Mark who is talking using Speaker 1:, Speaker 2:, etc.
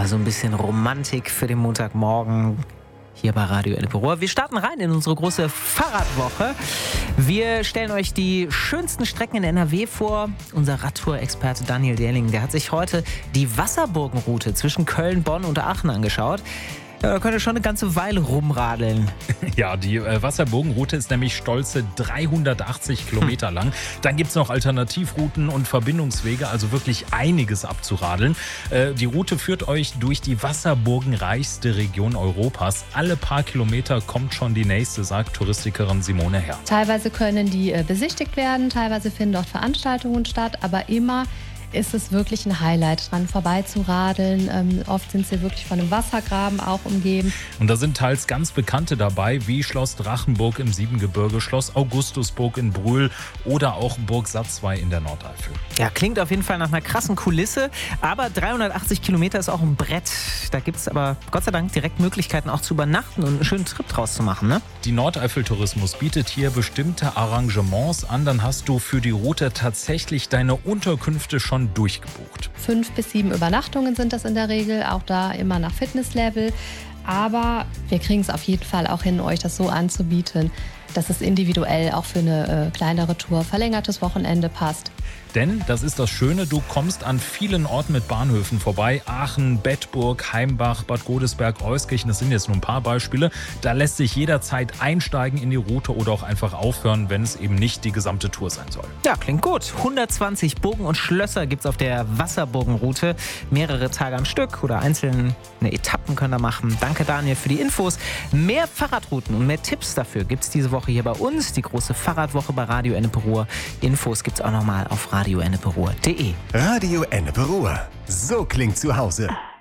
Speaker 1: so ein bisschen Romantik für den Montagmorgen hier bei Radio Ennepe-Ruhr. Wir starten rein in unsere große Fahrradwoche. Wir stellen euch die schönsten Strecken in NRW vor. Unser Radtour-Experte Daniel Derling, der hat sich heute die Wasserburgenroute zwischen Köln, Bonn und Aachen angeschaut. Ja, da könnt ihr schon eine ganze Weile rumradeln.
Speaker 2: Ja, die Wasserburgenroute ist nämlich stolze 380 Kilometer lang. Dann gibt es noch Alternativrouten und Verbindungswege, also wirklich einiges abzuradeln. Die Route führt euch durch die wasserburgenreichste Region Europas. Alle paar Kilometer kommt schon die nächste, sagt Touristikerin Simone Herr.
Speaker 3: Teilweise können die besichtigt werden, teilweise finden dort Veranstaltungen statt, aber immer ist es wirklich ein Highlight, dran vorbeizuradeln. Oft sind sie wirklich von einem Wassergraben auch umgeben.
Speaker 2: Und da sind teils ganz Bekannte dabei, wie Schloss Drachenburg im Siebengebirge, Schloss Augustusburg in Brühl oder auch Burg Satzwey in der Nordeifel.
Speaker 1: Ja, klingt auf jeden Fall nach einer krassen Kulisse, aber 380 Kilometer ist auch ein Brett. Da gibt es aber Gott sei Dank direkt Möglichkeiten auch zu übernachten und einen schönen Trip draus zu machen, ne?
Speaker 2: Die Nordeifel-Tourismus bietet hier bestimmte Arrangements an, dann hast du für die Route tatsächlich deine Unterkünfte schon durchgebucht.
Speaker 3: 5 bis 7 Übernachtungen sind das in der Regel, auch da immer nach Fitnesslevel. Aber wir kriegen es auf jeden Fall auch hin, euch das so anzubieten, dass es individuell auch für eine kleinere Tour, verlängertes Wochenende passt.
Speaker 2: Denn, das ist das Schöne, du kommst an vielen Orten mit Bahnhöfen vorbei. Aachen, Bedburg, Heimbach, Bad Godesberg, Euskirchen, das sind jetzt nur ein paar Beispiele. Da lässt sich jederzeit einsteigen in die Route oder auch einfach aufhören, wenn es eben nicht die gesamte Tour sein soll.
Speaker 1: Ja, klingt gut. 120 Burgen und Schlösser gibt es auf der Wasserburgenroute. Mehrere Tage am Stück oder einzelne Etappen könnt ihr machen. Danke, Daniel, für die Infos. Mehr Fahrradrouten und mehr Tipps dafür gibt es diese Woche hier bei uns. Die große Fahrradwoche bei Radio Ennepe-Ruhr. Infos gibt es auch nochmal auf radioennepe-ruhr.de.
Speaker 4: Radio Ennepe-Ruhr. So klingt zu Hause.